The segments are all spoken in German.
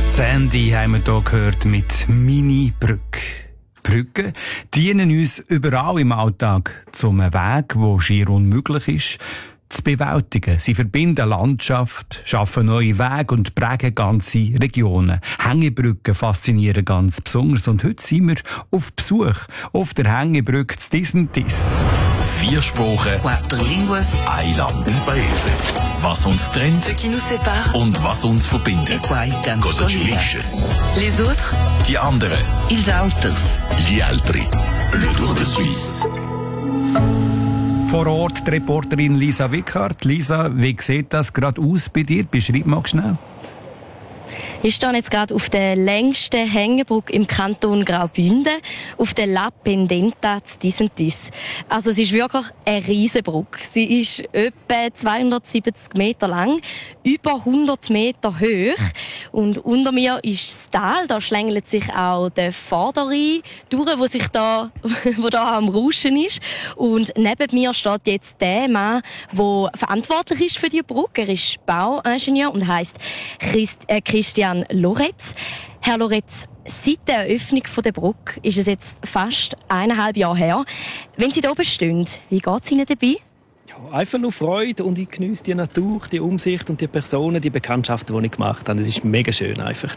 Sandy haben wir hier gehört mit Mini-Brücke. Brücken dienen uns überall im Alltag zum Weg, der schier unmöglich ist, zu bewältigen. Sie verbinden Landschaft, schaffen neue Wege und prägen ganze Regionen. Hängebrücken faszinieren ganz besonders. Und heute sind wir auf Besuch auf der Hängebrücke zu Disentis. 4 Sprachen, 4 línguas, ein Land, un paese. Was uns trennt ce qui nous sépare, und was uns verbindet. e quai can Cosa ci scolira. unisce? Les autres, Die anderen. ils autres. Gli altri. Le Tour de Suisse. Vor Ort die Reporterin Lisa Wickhardt. Lisa, wie sieht das gerade aus bei dir? Beschreib mal schnell. Ich stehe jetzt gerade auf der längsten Hängebrücke im Kanton Graubünden, auf der La Pendenta zu Disentis. Also es ist wirklich eine Riesenbrücke. Sie ist etwa 270 Meter lang, über 100 Meter hoch. Und unter mir ist das Tal, da schlängelt sich auch der Vorderrhein durch, wo da am Rauschen ist. Und neben mir steht jetzt der Mann, der verantwortlich ist für die Brücke. Er ist Bauingenieur und heisst Christian Loretz. Herr Loretz, seit der Eröffnung der Brücke ist es jetzt fast 1,5 Jahre her. Wenn Sie da oben stehen, wie geht es Ihnen dabei? Ja, einfach nur Freude und ich geniesse die Natur, die Umsicht und die Personen, die Bekanntschaften, die ich gemacht habe. Das ist mega schön einfach.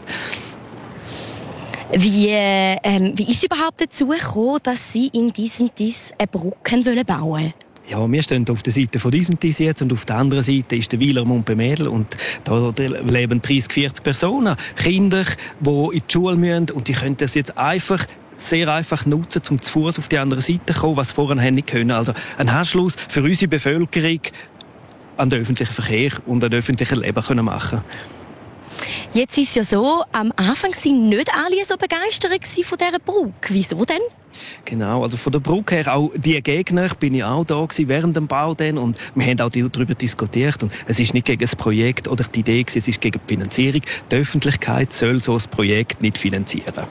Wie ist es überhaupt dazu gekommen, dass Sie in Disentis eine Brücke bauen wollen? Ja, wir stehen auf der Seite von Disentis jetzt und auf der anderen Seite ist der Weiler Montbemerl und da leben 30, 40 Personen, Kinder, die in die Schule müssen und die können das jetzt sehr einfach nutzen, um zu Fuß auf die andere Seite zu kommen, was sie vorher nicht können. Also ein Anschluss für unsere Bevölkerung an den öffentlichen Verkehr und an das öffentliche Leben machen können. Jetzt ist es ja so, am Anfang waren nicht alle so begeistert von dieser Brücke. Wieso denn? Genau, also von der Brücke her, auch die Gegner, bin ich auch da gewesen während dem Bau dann und wir haben auch darüber diskutiert und es ist nicht gegen das Projekt oder die Idee gewesen, es ist gegen die Finanzierung. Die Öffentlichkeit soll so ein Projekt nicht finanzieren.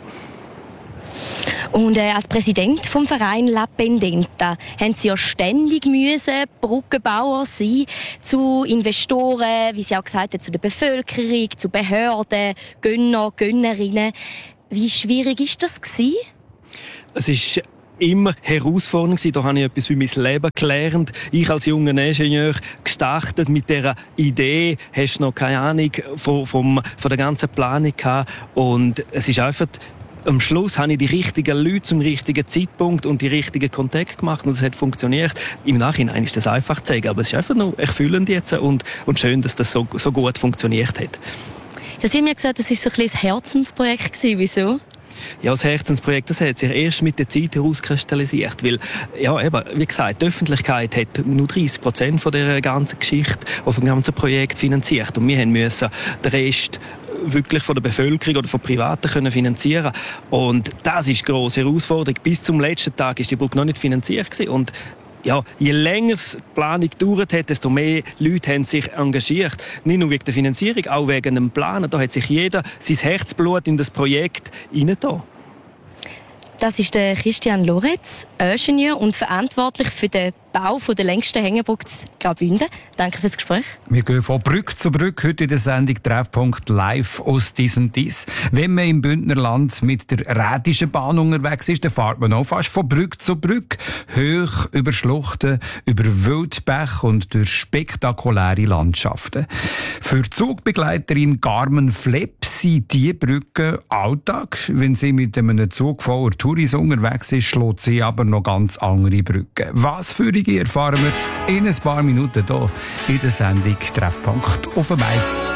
Und als Präsident vom Verein La Pendenta haben Sie ja ständig Brückenbauer sein zu Investoren, wie Sie auch gesagt haben, zu der Bevölkerung, zu Behörden, Gönner, Gönnerinnen. Wie schwierig ist das gewesen? Es ist immer herausfordernd. Da habe ich etwas für mein Leben gelernt. Ich als junger Ingenieur gestartet mit dieser Idee, hast noch keine Ahnung von der ganzen Planung gehabt. Und es ist einfach, am Schluss habe ich die richtigen Leute zum richtigen Zeitpunkt und die richtigen Kontakte gemacht und es hat funktioniert. Im Nachhinein ist das einfach zu sagen, aber es ist einfach nur erfüllend jetzt und schön, dass das so gut funktioniert hat. Ja, Sie haben ja gesagt, das war so ein bisschen ein Herzensprojekt gewesen. Wieso? Ja, das Herzensprojekt, das hat sich erst mit der Zeit herauskristallisiert, weil, ja, eben, wie gesagt, die Öffentlichkeit hat nur 30% von der ganzen Geschichte, vom ganzen Projekt finanziert und wir mussten den Rest wirklich von der Bevölkerung oder von Privaten können finanzieren. Und das ist eine grosse Herausforderung. Bis zum letzten Tag ist die Brücke noch nicht finanziert gewesen. Und ja, je länger die Planung gedauert hat, desto mehr Leute haben sich engagiert. Nicht nur wegen der Finanzierung, auch wegen dem Planen. Da hat sich jeder sein Herzblut in das Projekt hineingetan. Das ist der Christian Loretz, Ingenieur und verantwortlich für den Bau der längsten Hängebrücke zu Graubünden. Danke fürs Gespräch. Wir gehen von Brücke zu Brücke heute in der Sendung Treffpunkt live aus Disentis. Wenn man im Bündnerland mit der Rätischen Bahn unterwegs ist, dann fährt man auch fast von Brücke zu Brücke, hoch über Schluchten, über Wildbäche und durch spektakuläre Landschaften. Für die Zugbegleiterin Carmen Flepp sind diese Brücken Alltag. Wenn sie mit einem Zug voller Touris unterwegs ist, schlägt sie aber noch ganz andere Brücken. Was für erfahren wir in ein paar Minuten hier in der Sendung Treffpunkt auf dem Eis.